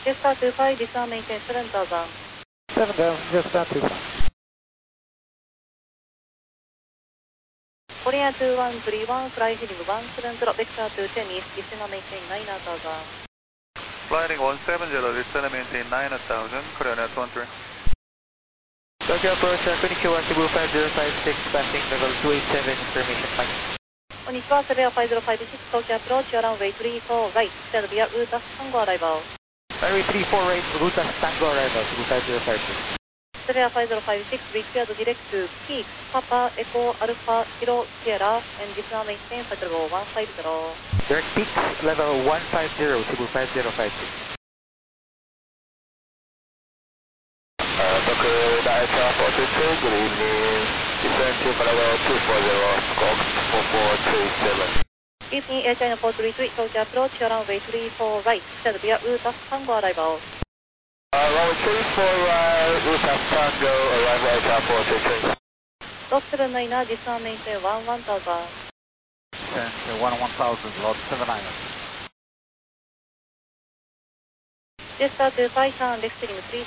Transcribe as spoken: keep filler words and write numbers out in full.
Jetstar two five, dismount maintain seven thousand. seven down, Jetstar two five. Korea two one three one, fly heading one seven zero, vector to ten east, dismount maintain nine thousand. Flying one seven zero, descend maintain nine thousand, Korea net one three. Tokyo approach, uh, Konnichiwa, Cebu five zero five six, passing level two eight seven, information flight. こんにちは、セベアファイブゼロファイブシックス、東京アプローチ、ランウェイスリーフォー、ライト、ステルビア、ルータス、タンゴアライバー。 Runway three four right, Ruta Tango arrival, Cebu five zero five six. セベアファイブゼロファイブシックス、ビッグアドディレクト、キープ、パパ、エコー、アルファ、キロ、シエラ、エンディスナーメインテン、ファイトルボー、one five zero。 Direct peak, level one five zero, Cebu five zero five six. Tokyo Daiichi four two two, good evening. Descend to level two four zero, squawk four four three seven. Evening, Air China four three three, 東京アプローチ、ランウェイスリーフォー、ライト、ステルビア、ルータス、タンゴアライバー。 Uh, runway three four right, Ruta Tango, arrival Air four two two. ロスセブンナイナー、ディスナーメインテン、one one thousand。 Descend to one one thousand, Lord seven nine. Jetstar two five, turn left heading three